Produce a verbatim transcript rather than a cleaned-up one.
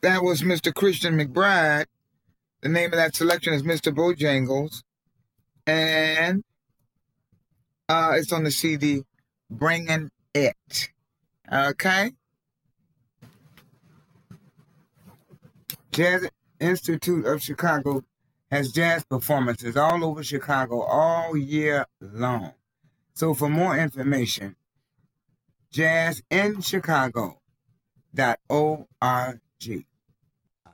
That was Mister Christian McBride. The name of that selection is Mister Bojangles. And uh, it's on the C D, Bringing It. Okay? Jazz Institute of Chicago has jazz performances all over Chicago all year long. So for more information, jazz in chicago dot org.